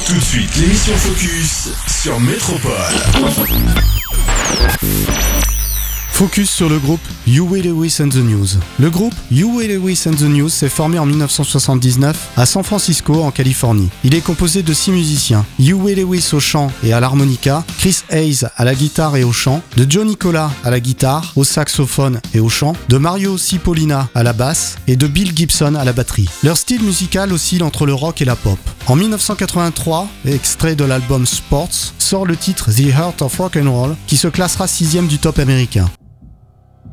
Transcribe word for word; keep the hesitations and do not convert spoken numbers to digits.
Tout de suite, l'émission Focus sur Métropole. Focus sur le groupe Huey Lewis and the News. Le groupe Huey Lewis and the News s'est formé en dix-neuf cent soixante-dix-neuf à San Francisco, en Californie. Il est composé de six musiciens: Huey Lewis au chant et à l'harmonica, Chris Hayes à la guitare et au chant, de Joe Nicola à la guitare, au saxophone et au chant, de Mario Cipollina à la basse et de Bill Gibson à la batterie. Leur style musical oscille entre le rock et la pop. En dix-neuf cent quatre-vingt-trois, extrait de l'album Sports, sort le titre The Heart of Rock and Roll, qui se classera sixième du top américain.